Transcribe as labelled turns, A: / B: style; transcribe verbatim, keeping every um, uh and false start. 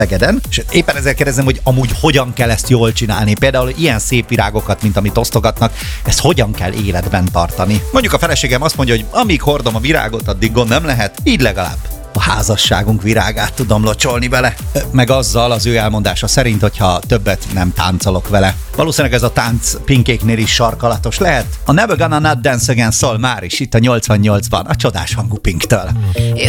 A: Szegeden, és éppen ezzel kérdezem, hogy amúgy hogyan kell ezt jól csinálni. Például ilyen szép virágokat, mint amit osztogatnak, ezt hogyan kell életben tartani. Mondjuk a feleségem azt mondja, hogy amíg hordom a virágot, addig gond nem lehet, így legalább a házasságunk virágát tudom locsolni vele. Meg azzal az ő elmondása szerint, hogyha többet nem táncolok vele. Valószínűleg ez a tánc Pinkéknél is sarkalatos lehet. A Never Gonna Not Dance Again szól már is itt a nyolcvannyolcban a csodás hangú Pinktől.